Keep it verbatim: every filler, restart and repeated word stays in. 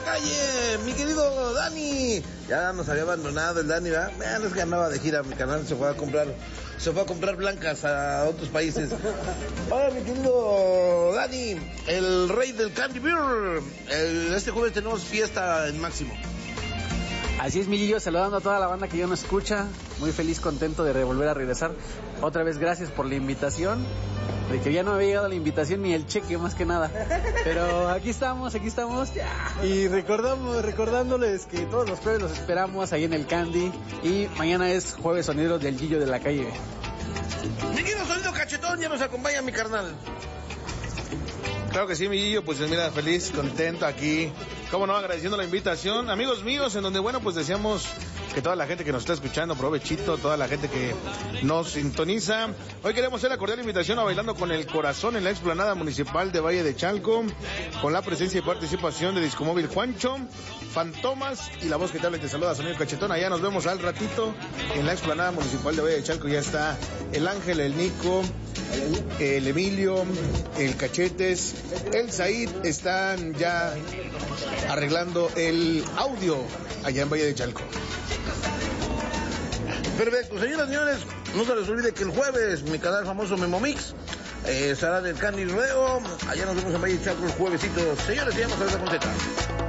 calle, mi querido Dani. Ya nos había abandonado el Dani, ¿verdad? Bueno, es que andaba de gira, mi canal se fue a comprar, se fue a comprar blancas a otros países. Hola, mi querido Dani, el rey del Candy Beer. El, este jueves tenemos fiesta en Máximo. Así es, mi Gillo, saludando a toda la banda que ya nos escucha. Muy feliz, contento de volver a regresar. Otra vez, gracias por la invitación. De que ya no había llegado la invitación ni el cheque, más que nada. Pero aquí estamos, aquí estamos. Y recordamos, recordándoles que todos los jueves los esperamos ahí en el Candy. Y mañana es Jueves Sonidos del Gillo de la Calle. Mi querido Sonido Cachetón, ya nos acompaña mi carnal. Claro que sí, mi Gillo, pues mira, feliz, contento aquí, cómo no, agradeciendo la invitación, amigos míos, en donde, bueno, pues deseamos que toda la gente que nos está escuchando, provechito, toda la gente que nos sintoniza. Hoy queremos hacer la cordial invitación a Bailando con el Corazón en la explanada municipal de Valle de Chalco, con la presencia y participación de Discomóvil Juancho, Fantomas y la voz que te habla y te saluda, Sonido Cachetón. Allá nos vemos al ratito en la explanada municipal de Valle de Chalco. Ya está el Ángel, el Nico, el Emilio, el Cachetes, el Said, están ya arreglando el audio allá en Valle de Chalco. Perfecto, señoras y señores, no se les olvide que el jueves mi canal famoso Memo Mix eh, estará en el Candy Rodeo. Allá nos vemos en Valle de Chalco el juevesito. Señores, sigamos a ver la conceta.